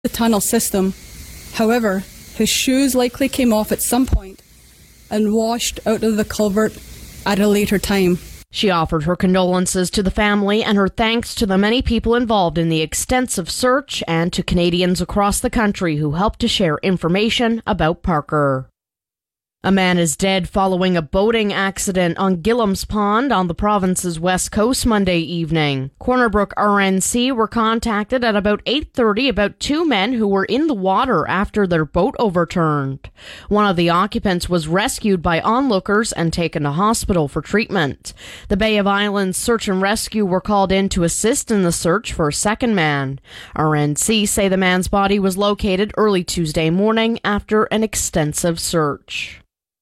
the tunnel system. However, his shoes likely came off at some point and washed out of the culvert at a later time. She offered her condolences to the family and her thanks to the many people involved in the extensive search and to Canadians across the country who helped to share information about Parker. A man is dead following a boating accident on Gillam's Pond on the province's west coast Monday evening. Corner Brook RNC were contacted at about 8:30 about two men who were in the water after their boat overturned. One of the occupants was rescued by onlookers and taken to hospital for treatment. The Bay of Islands Search and Rescue were called in to assist in the search for a second man. RNC say the man's body was located early Tuesday morning after an extensive search.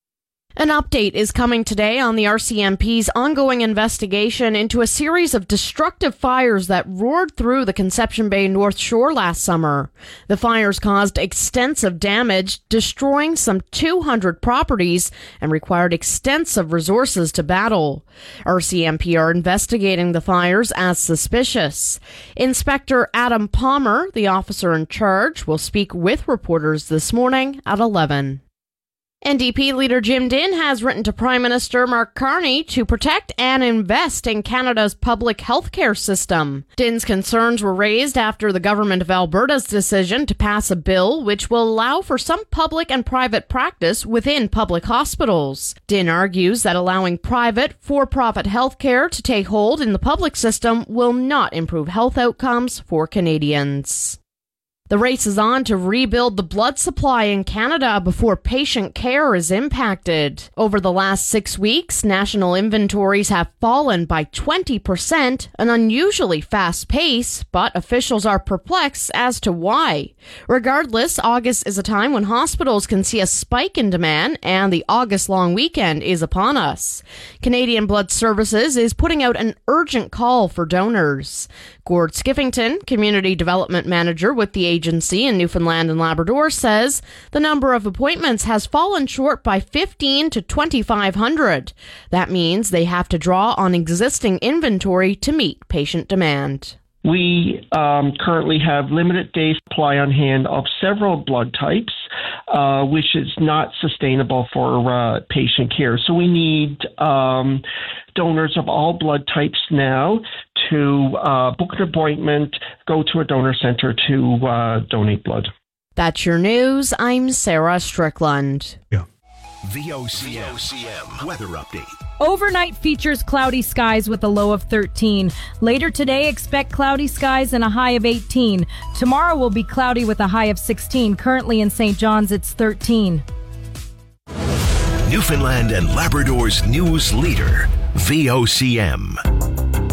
An update is coming today on the RCMP's ongoing investigation into a series of destructive fires that roared through the Conception Bay North Shore last summer. The fires caused extensive damage, destroying some 200 properties and required extensive resources to battle. RCMP are investigating the fires as suspicious. Inspector Adam Palmer, the officer in charge, will speak with reporters this morning at 11. NDP leader Jim Dinn has written to Prime Minister Mark Carney to protect and invest in Canada's public healthcare system. Dinn's concerns were raised after the government of Alberta's decision to pass a bill which will allow for some public and private practice within public hospitals. Dinn argues that allowing private, for-profit healthcare to take hold in the public system will not improve health outcomes for Canadians. The race is on to rebuild the blood supply in Canada before patient care is impacted. Over the last 6 weeks, national inventories have fallen by 20%, an unusually fast pace, but officials are perplexed as to why. Regardless, August is a time when hospitals can see a spike in demand, and the August long weekend is upon us. Canadian Blood Services is putting out an urgent call for donors. Gord Skiffington, Community Development Manager with the agency in Newfoundland and Labrador, says the number of appointments has fallen short by 1,500 to 2,500. That means they have to draw on existing inventory to meet patient demand. We currently have limited day supply on hand of several blood types, which is not sustainable for patient care. So we need donors of all blood types now to book an appointment, go to a donor center to donate blood. That's your news. I'm Sarah Strickland. Yeah. VOCM weather update. Overnight features cloudy skies with a low of 13. Later today, expect cloudy skies and a high of 18. Tomorrow will be cloudy with a high of 16. Currently in St. John's, it's 13. Newfoundland and Labrador's news leader, VOCM.